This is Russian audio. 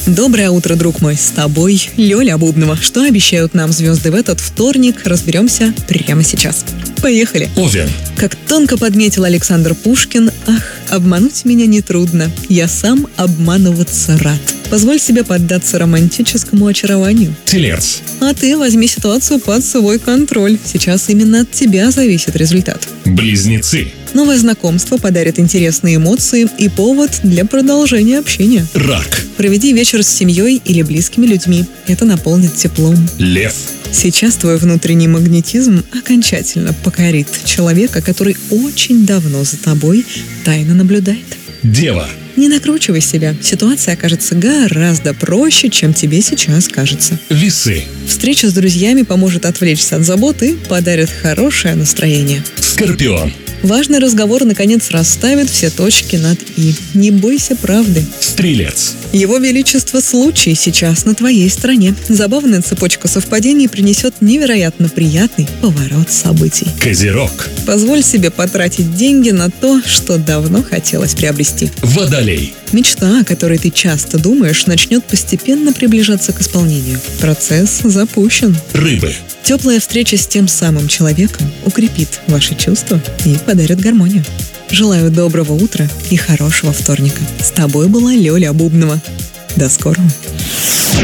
Доброе утро, друг мой, с тобой Лёля Бубнова. Что обещают нам звезды в этот вторник, разберемся прямо сейчас. Поехали! Овен. Как тонко подметил Александр Пушкин, обмануть меня нетрудно, я сам обманываться рад. Позволь себе поддаться романтическому очарованию. Телец. А ты возьми ситуацию под свой контроль. Сейчас именно от тебя зависит результат. Близнецы. Новое знакомство подарит интересные эмоции и повод для продолжения общения. Рак. Проведи вечер с семьей или близкими людьми. Это наполнит теплом. Лев. Сейчас твой внутренний магнетизм окончательно покорит человека, который очень давно за тобой тайно наблюдает. Дева. Не накручивай себя. Ситуация окажется гораздо проще, чем тебе сейчас кажется. Весы. Встреча с друзьями поможет отвлечься от забот и подарит хорошее настроение. Скорпион. Важный разговор, наконец, расставит все точки над «и». Не бойся правды. Стрелец. Его Величество случай сейчас на твоей стороне. Забавная цепочка совпадений принесет невероятно приятный поворот событий. Козерог. Позволь себе потратить деньги на то, что давно хотелось приобрести. Водолей. Мечта, о которой ты часто думаешь, начнет постепенно приближаться к исполнению. Процесс запущен. Рыбы. Теплая встреча с тем самым человеком укрепит ваши чувства и подарит гармонию. Желаю доброго утра и хорошего вторника. С тобой была Лёля Бубнова. До скорого.